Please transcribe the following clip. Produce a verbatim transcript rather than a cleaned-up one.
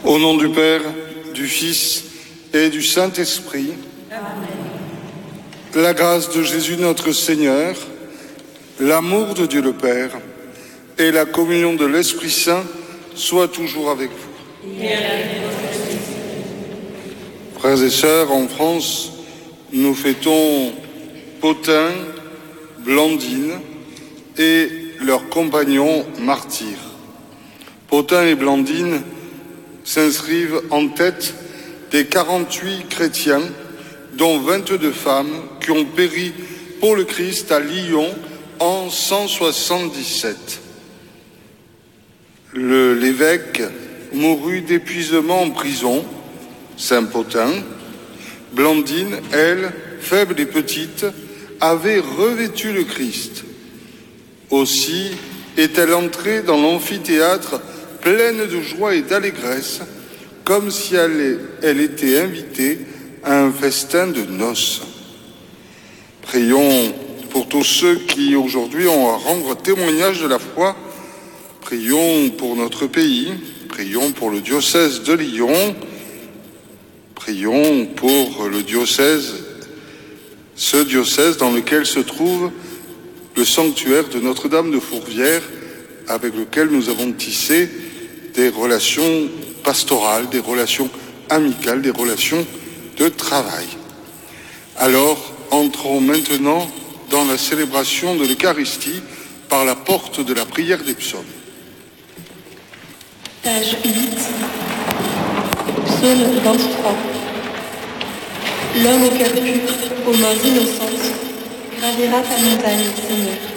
Au nom du Père, du Fils et du Saint-Esprit. Amen. La grâce de Jésus notre Seigneur, l'amour de Dieu le Père et la communion de l'Esprit Saint soient toujours avec vous. Et avec votre esprit. Frères et sœurs, en France, nous fêtons Pothin, Blandine et leurs compagnons martyrs. Pothin et Blandine s'inscrivent en tête des quarante-huit chrétiens, dont vingt-deux femmes, qui ont péri pour le Christ à Lyon en cent soixante-dix-sept. Le, l'évêque mourut d'épuisement en prison, Saint Pothin. Blandine, elle, faible et petite, avait revêtu le Christ. Aussi est-elle entrée dans l'amphithéâtre pleine de joie et d'allégresse, comme si elle, elle était invitée à un festin de noces. Prions pour tous ceux qui aujourd'hui ont à rendre témoignage de la foi. Prions pour notre pays, prions pour le diocèse de Lyon, prions pour le diocèse, ce diocèse dans lequel se trouve le sanctuaire de Notre-Dame de Fourvière, avec lequel nous avons tissé des relations pastorales, des relations amicales, des relations de travail. Alors, entrons maintenant dans la célébration de l'Eucharistie par la porte de la prière des psaumes. Page huit, psaume vingt-trois. L'homme au cœur pur, aux mains innocentes, gravira ta montagne, Seigneur.